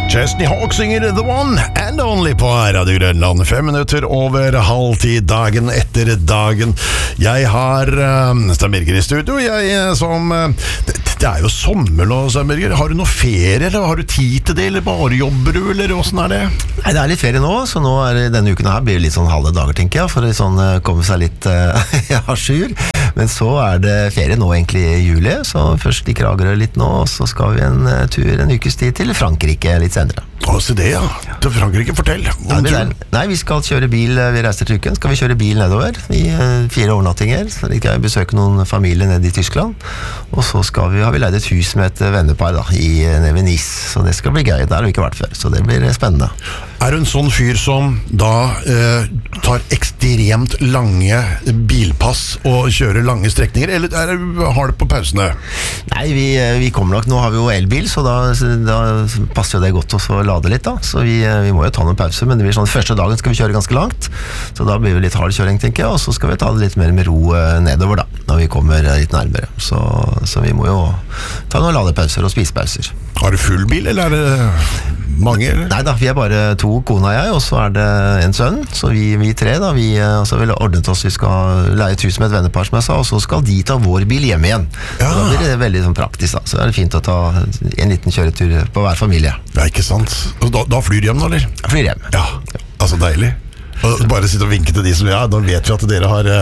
Chesney Hawk synger The One and Only på Radio Grønland. 5 minutter over halv 10 dagen etter dagen. Jeg har Stein Birger i studio. Det er jo sommer nå, Stein Birger. Har du noe ferie, eller har du tid til det, eller bare jobber du, eller hvordan er det? Nei, det er litt ferie nå, så nå denne uken her blir det litt sånn halve dager, tenker jeg, for å sånn, komme seg litt à jour. Men så er det ferie nå egentlig i juli, så først i Kragerø litt nå, og så skal vi en tur en ukes tid til Frankrike litt senere. Se det, ja. Til Frankrike, fortell. Nei, vi skal kjøre bil, vi reiser til uken, skal vi kjøre bil nedover i 4 overnattinger, så skal vi besøke noen familier nede i Tyskland, og så har vi leid et hus med et vennepar da, nede ved Nice, så det skal bli gøy, der har vi ikke vært før, så det blir spennende. Er du en sånn fyr som da tar ekstremt lange bilpass og kjører lange strekninger, eller har det på pausene? Nei, vi kommer nok, nå har vi jo elbil, så da passer jo det godt å lade litt da, så vi må jo ta noen pauser, men det blir sånn, første dagen skal vi kjøre ganske langt, så da blir det litt hard kjøring, tenker jeg, og så skal vi ta det litt mer med ro nedover da, når vi kommer litt nærmere, så vi må jo ta noen ladepauser og spisepauser. Har du full bil, eller er det mange? Eller? Nei da, vi er bare 2, kona og jeg, og så er det en sønn, så vi 3 da, så har vi ordnet oss, vi skal leie et hus med et vennepar som jeg sa, og så skal de ta vår bil hjem igjen. Ja. Da blir det veldig sånn praktisk da, så er det fint å ta en liten kjøretur på hver familie. Ja, ikke sant? Da flyr de hjem nå, eller? Jeg flyr hjem. Ja, altså deilig. Og bare sitte og vinke til de som, da vet vi at dere har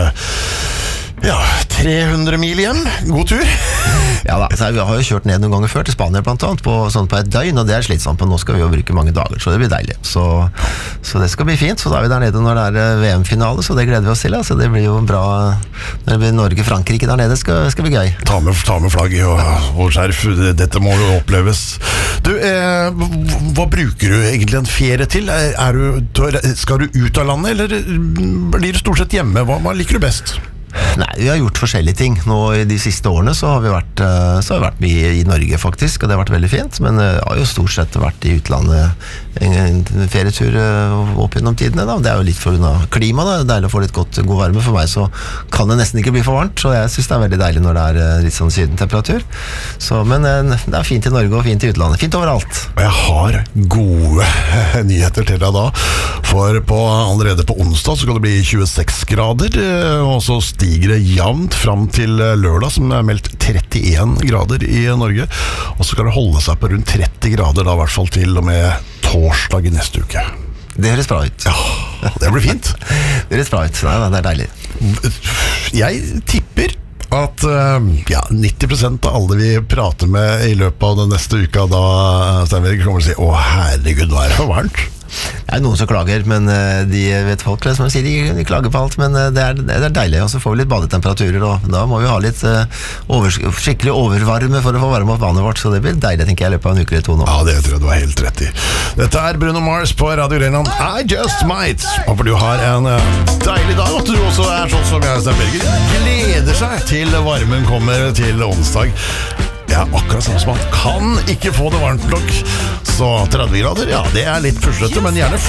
300 mil hjem. God tur. Ja da, så vi har jo kjørt ned noen ganger før til Spania blant annet, på et døgn, og det er slitsomt, men nå skal vi jo bruke mange dager, så det blir deilig. Så det skal bli fint, så da er vi der nede når det er VM-finale, så det gleder vi oss til, så det blir jo bra, når det blir Norge-Frankrike der nede, skal bli gøy. Ta med flagget og skjerf, dette må jo oppleves. Du, hva bruker du egentlig en ferie til? Skal du ut av landet, eller blir du stort sett hjemme? Hva liker du best? Nei, vi har gjort forskjellige ting. Nå i de siste årene så har vi vært mye i Norge faktisk, og det har vært veldig fint, men jeg har jo stort sett vært i utlandet en ferietur opp gjennom tidene da. Det er jo litt for grunn av klima da. Det er deilig å få litt god varme. For meg så kan det nesten ikke bli for varmt, så jeg synes det er veldig deilig når det er litt sånn sydentemperatur. Men det er fint i Norge og fint i utlandet. Fint overalt. Jeg har gode nyheter til deg da, for allerede på onsdag så skal det bli 26 grader, og så stiger det jevnt fram til lørdag, som er meldt 31 grader i Norge, og så skal det holde seg på rundt 30 grader da, i hvert fall til og med torsdag i neste uke. Det høres bra ut. Ja, det blir fint. Det høres bra ut, nei, det er deilig. Jeg tipper at 90% av alle vi prater med i løpet av den neste uka da, Stein Birger, kommer til å si, herregud, nå er det for varmt. Det er noen som klager, men de vet folk som sier de klager på alt, men det er deilig, og så får vi litt badetemperaturer, og da må vi ha litt skikkelig overvarme for å få varme opp vannet vårt, så det blir deilig, tenker jeg, i løpet av en uke eller 2 nå. Ja, det tror jeg du har helt rett i. Dette er Bruno Mars på Radio Grønland. I just might. Håper du har en deilig dag, at du også er sånn som jeg, Stein Birger. Gleder seg til varmen kommer til onsdag. Akkurat sånn som man kan ikke få det varmt nok. Så 30 grader, det er litt puslete, men gjerne